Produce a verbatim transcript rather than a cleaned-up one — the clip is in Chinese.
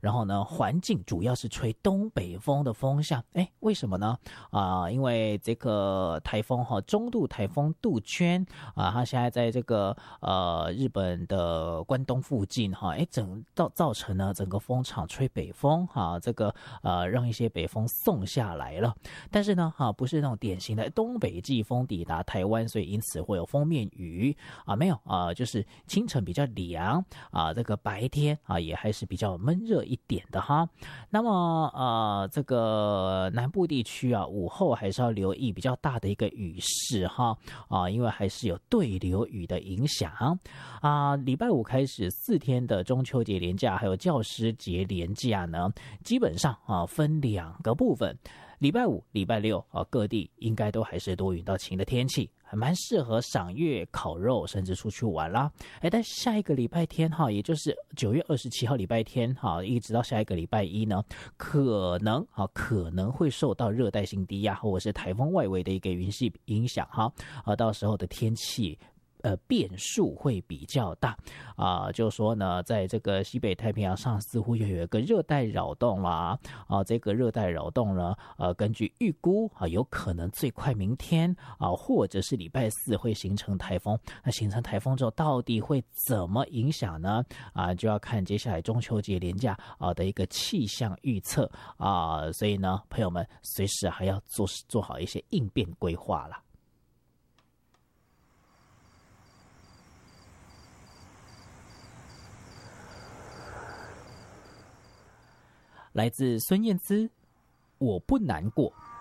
然后呢，环境主要是吹东北风的风向。哎，为什么呢？啊、呃，因为这个台风哈，中度台风杜鹃啊，它现在在这个呃日本的关东附近哈，哎，整造造成呢整个风场吹北风哈，这个呃让一些北风送下来了。但是呢哈，不是那种典型的东北季风抵达台湾，所以因此会有锋面雨啊，没有啊，就是清晨比较凉啊，这个白天啊也还是比较闷热一点的哈。那么呃这个南部地区啊，午后还是要留意比较大的一个雨势哈啊，因为还是有对流雨的影响啊。礼拜五开始四天的中秋节连假还有教师节连假呢，基本上啊分两个部分。礼拜五、礼拜六啊，各地应该都还是多云到晴的天气，还蛮适合赏月、烤肉，甚至出去玩啦。哎，但下一个礼拜天哈，也就是九月二十七号礼拜天哈，一直到下一个礼拜一呢，可能啊可能会受到热带性低压或者是台风外围的一个云系影响哈，啊，到时候的天气呃，变数会比较大啊、呃，就说呢，在这个西北太平洋上似乎又有一个热带扰动啦啊，这个热带扰动呢，呃，根据预估啊，有可能最快明天啊，或者是礼拜四会形成台风。那形成台风之后，到底会怎么影响呢？啊，就要看接下来中秋节连假啊的一个气象预测啊，所以呢，朋友们随时还要做做好一些应变规划啦。来自孙燕姿，我不难过。